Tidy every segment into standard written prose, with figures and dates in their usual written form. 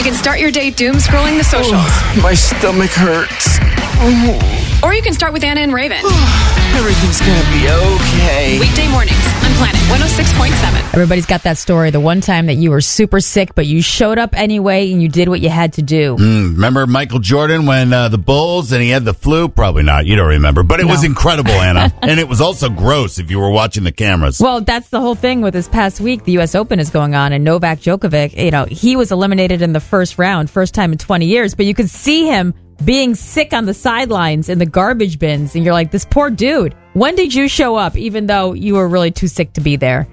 You can start your day doom scrolling the socials. My stomach hurts. Or you can start with Anna and Raven. Everything's gonna be okay. Weekday mornings on Planet 106.7. Everybody's got that story. The one time that you were super sick, but you showed up anyway and you did what you had to do. Remember Michael Jordan when the Bulls and he had the flu? Probably not. You don't remember. But it was incredible, Anna. And it was also gross if you were watching the cameras. Well, that's the whole thing with this past week. The U.S. Open is going on, and Novak Djokovic, he was eliminated in the first round, first time in 20 years, but you could see him being sick on the sidelines in the garbage bins, and you're like, this poor dude. When did you show up, even though you were really too sick to be there?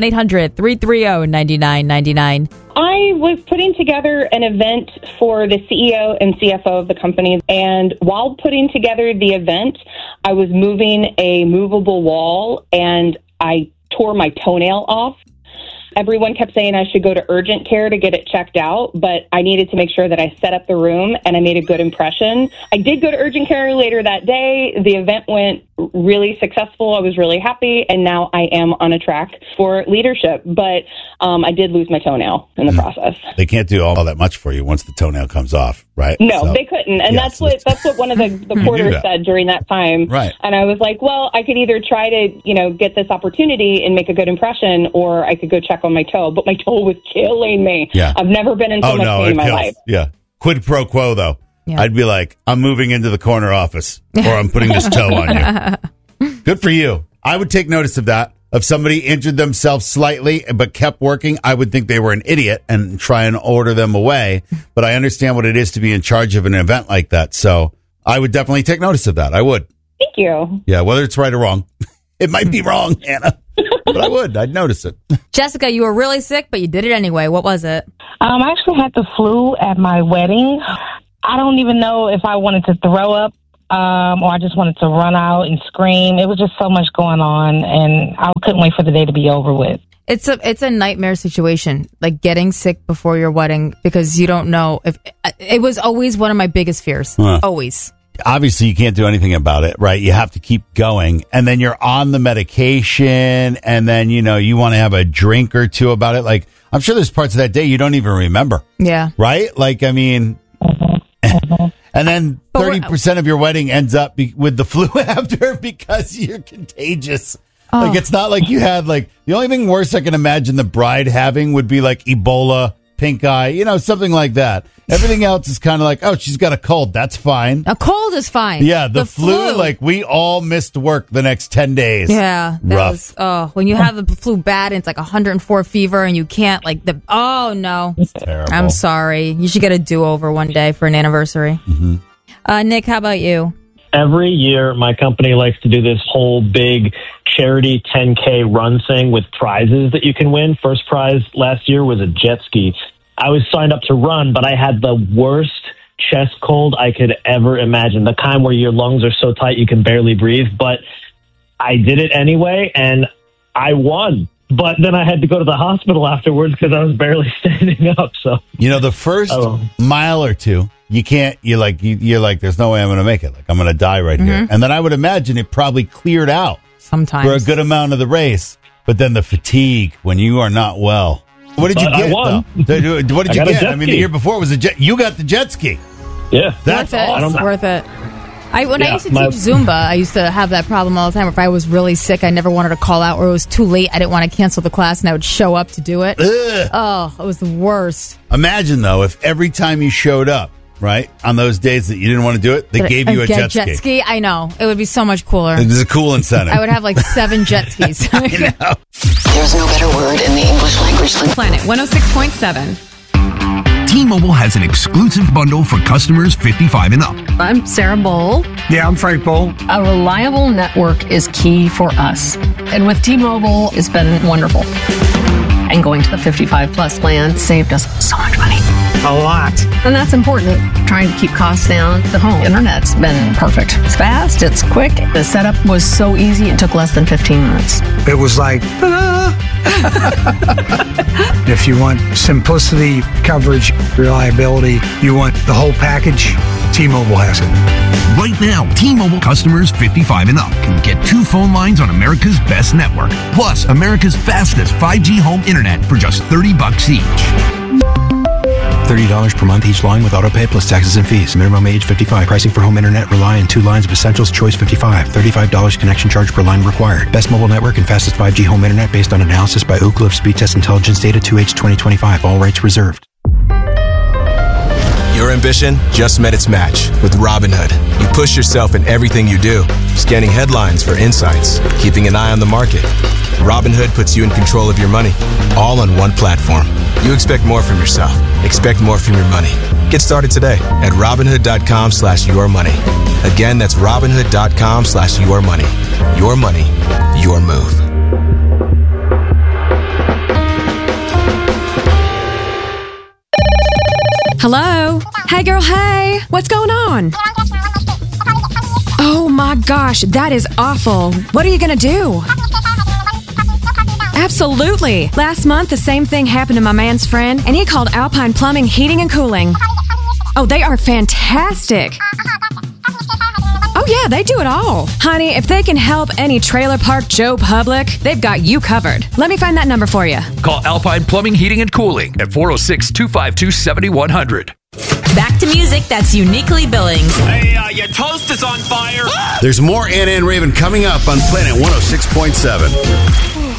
1-800-330-9999. I was putting together an event for the CEO and CFO of the company, and while putting together the event, I was moving a movable wall, and I tore my toenail off. Everyone kept saying I should go to urgent care to get it checked out, but I needed to make sure that I set up the room and I made a good impression. I did go to urgent care later that day. The event went really successful. I was really happy, and now I am on a track for leadership. But I did lose my toenail in the process. They can't do all that much for you once the toenail comes off, right? No, they couldn't. And that's what one of the porters said during that time. Right. And I was like, well, I could either try to, get this opportunity and make a good impression, or I could go check on my toe. But my toe was killing me. Yeah. I've never been in so much pain in my life. Yeah. Quid pro quo, though. Yeah. I'd be like, I'm moving into the corner office, or I'm putting this toe on you. Good for you. I would take notice of that. If somebody injured themselves slightly but kept working, I would think they were an idiot and try and order them away. But I understand what it is to be in charge of an event like that. So I would definitely take notice of that. I would. Thank you. Yeah, whether it's right or wrong. It might be wrong, Anna. But I'd notice it. Jessica, you were really sick, but you did it anyway. What was it? I actually had the flu at my wedding. I don't even know if I wanted to throw up or I just wanted to run out and scream. It was just so much going on, and I couldn't wait for the day to be over with. It's a nightmare situation, like getting sick before your wedding, because you don't know if it was always one of my biggest fears. Always. Obviously, you can't do anything about it, right? You have to keep going. And then you're on the medication, and then, you want to have a drink or two about it. Like, I'm sure there's parts of that day you don't even remember. Yeah. Right? Like, I mean, and then 30% of your wedding ends up with the flu after because you're contagious. Like, it's not like you had, like, the only thing worse I can imagine the bride having would be like Ebola, pink eye, something like that. Everything else is kind of like, oh, she's got a cold. That's fine. A cold is fine. Yeah, the flu, like, we all missed work the next 10 days. Yeah. Rough. When you have the flu bad and it's like 104 fever and you can't, no. It's terrible. I'm sorry. You should get a do-over one day for an anniversary. Mm-hmm. Nick, how about you? Every year, my company likes to do this whole big charity 10K run thing with prizes that you can win. First prize last year was a jet ski. I was signed up to run, but I had the worst chest cold I could ever imagine. The kind where your lungs are so tight you can barely breathe. But I did it anyway, and I won. But then I had to go to the hospital afterwards because I was barely standing up. So the first mile or two, you can't. You're like, there's no way I'm going to make it. Like, I'm going to die right here. And then I would imagine it probably cleared out sometimes for a good amount of the race. But then the fatigue when you are not well. What did you get? I won. What did you get? I mean, the year before was a jet. You got the jet ski. Yeah, that's awesome. Worth it. When I used to teach Zumba, I used to have that problem all the time. If I was really sick, I never wanted to call out, or it was too late. I didn't want to cancel the class, and I would show up to do it. Ugh. Oh, it was the worst. Imagine, though, if every time you showed up, right, on those days that you didn't want to do it, they gave you a jet ski. I know. It would be so much cooler. It was a cool incentive. I would have like 7 jet skis. I know. There's no better word in the English language than Planet 106.7. T-Mobile has an exclusive bundle for customers 55 and up. I'm Sarah Bowl. Yeah, I'm Frank Bowl. A reliable network is key for us. And with T-Mobile, it's been wonderful. And going to the 55 plus plan saved us so much money. A lot. And that's important. Trying to keep costs down. The home internet's been perfect. It's fast. It's quick. The setup was so easy. It took less than 15 minutes. It was like, If you want simplicity, coverage, reliability, you want the whole package, T-Mobile has it. Right now, T-Mobile customers 55 and up can get 2 phone lines on America's best network, plus America's fastest 5G home internet for just $30 each. $30 per month each line with autopay plus taxes and fees. Minimum age 55. Pricing for home internet rely on 2 lines of Essentials Choice 55. $35 connection charge per line required. Best mobile network and fastest 5G home internet based on analysis by Ookla of Speed Test Intelligence data 2H 2025. All rights reserved. Your ambition just met its match with Robinhood. You push yourself in everything you do, scanning headlines for insights, keeping an eye on the market. Robinhood puts you in control of your money, all on one platform. You expect more from yourself. Expect more from your money. Get started today at Robinhood.com/yourmoney. Again, that's Robinhood.com/yourmoney. Your money, your move. Hello? Hey, girl, hey. What's going on? Oh, my gosh, that is awful. What are you going to do? Absolutely. Last month, the same thing happened to my man's friend, and he called Alpine Plumbing, Heating, and Cooling. Oh, they are fantastic. Oh, yeah, they do it all. Honey, if they can help any trailer park Joe Public, they've got you covered. Let me find that number for you. Call Alpine Plumbing, Heating, and Cooling at 406-252-7100. Back to music that's uniquely Billings. Hey, your toast is on fire. There's more Anna and Raven coming up on Planet 106.7.